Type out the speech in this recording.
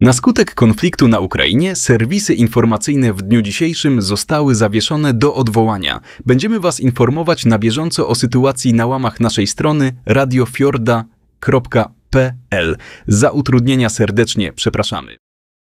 Na skutek konfliktu na Ukrainie serwisy informacyjne w dniu dzisiejszym zostały zawieszone do odwołania. Będziemy Was informować na bieżąco o sytuacji na łamach naszej strony radiofjorda.pl. Za utrudnienia serdecznie przepraszamy.